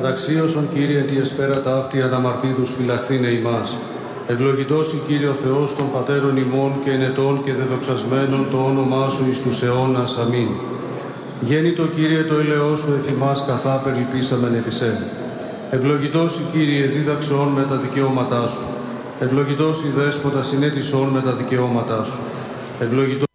Καταξίωσον, Κύριε, τη εσπέρα ταύτη αναμαρτίδους φυλαχθήνε ημάς. Ευλογητός η Κύριε ο Θεός των Πατέρων ημών και ενετών και δεδοξασμένων το όνομά Σου εις τους αιώνας. Αμήν. Γέννητο, Κύριε, το έλεος Σου εφημάς καθά περιλυπήσαμεν επί Σεν. Ευλογητός η Κύριε δίδαξον με τα δικαιώματά Σου. Ευλογητός η Δέσποτα συνέτησον με τα δικαιώματά Σου. Ευλογητός